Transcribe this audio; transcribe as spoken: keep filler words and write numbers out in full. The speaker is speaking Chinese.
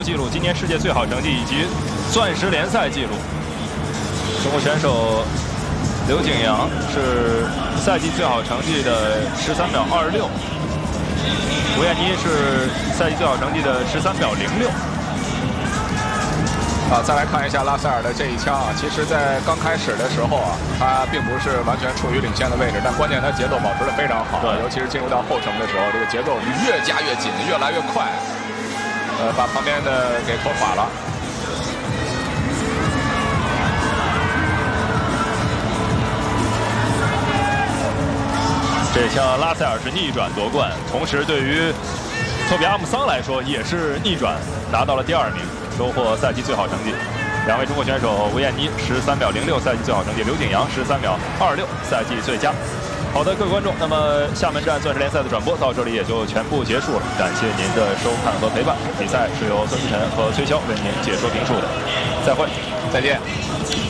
记录今年世界最好成绩以及钻石联赛纪录。中国选手刘景阳是赛季最好成绩的十三秒二六，吴艳妮是赛季最好成绩的十三秒零六。 啊，再来看一下拉塞尔的这一枪啊，其实，在刚开始的时候啊，他并不是完全处于领先的位置，但关键他节奏保持得非常好，尤其是进入到后程的时候，这个节奏越加越紧，越来越快，呃，把旁边的给拖垮了。 这枪拉塞尔是逆转夺冠，同时对于托比阿姆桑来说也是逆转拿到了第二名。 收获赛季最好成绩，两位中国选手吴艳妮十三秒零六赛季最好成绩，刘景阳十三秒二六赛季最佳。好的，各位观众，那么厦门站钻石联赛的转播到这里也就全部结束了，感谢您的收看和陪伴。比赛是由孙思辰和崔潇为您解说评述的，再会， 再见。